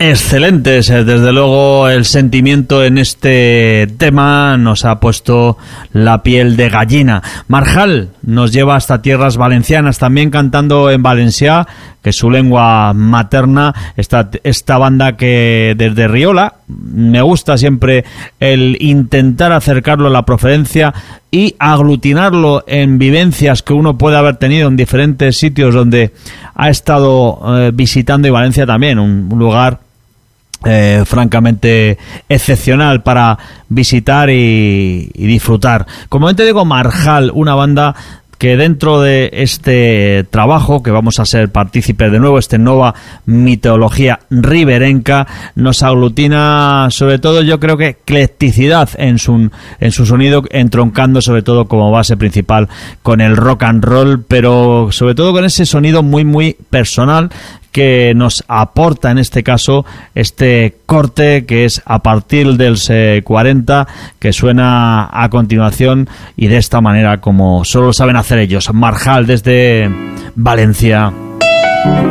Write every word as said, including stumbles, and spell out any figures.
Excelentes, desde luego el sentimiento en este tema nos ha puesto la piel de gallina. Marjal nos lleva hasta tierras valencianas, también cantando en valencià, que es su lengua materna, esta, esta banda que desde Riola, me gusta siempre el intentar acercarlo a la procedencia y aglutinarlo en vivencias que uno puede haber tenido en diferentes sitios donde ha estado eh, visitando, y Valencia también, un, un lugar Eh, francamente excepcional para visitar y, y disfrutar. Como te digo, Marjal, una banda que dentro de este trabajo que vamos a ser partícipes de nuevo, este Nova Mitología Riberenca, nos aglutina sobre todo, yo creo que eclecticidad en su, en su sonido, entroncando sobre todo como base principal con el rock and roll, pero sobre todo con ese sonido muy muy personal que nos aporta en este caso este corte que es a partir del cuarenta, que suena a continuación y de esta manera como solo saben hacer ellos. Marjal desde Valencia.